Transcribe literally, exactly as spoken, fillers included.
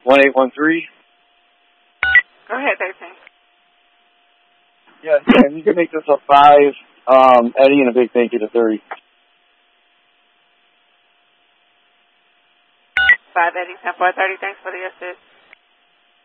one eight one three. Go ahead, thirteen. Yeah, and you can make this a five, um, Eddie, and a big thank you to thirty. Five Eddie, ten four thirty. Thanks for the assist.